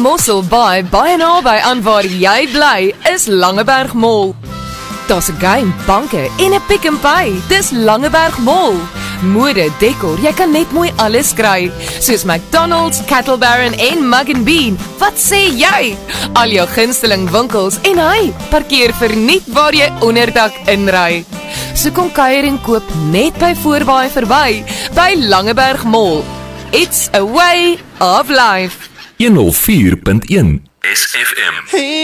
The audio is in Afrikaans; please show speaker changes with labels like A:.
A: Mosselbaai, baie naby aan waar jy bly, is Langeberg Mall. Daar's 'n game, banke en 'n Pick n Pay. Dis Langeberg Mall. Mode, dekor, jy kan net mooi alles kry. Soos McDonald's, Cattle Baron en Mug & Bean. Wat sê jy? Al jou gunsteling winkels en hy, parkeer verniet waar jy onderdak inry. So kom kuier en koop net by Voorbaai verby, by Langeberg Mall. It's a way of life.
B: 104.1 SFM.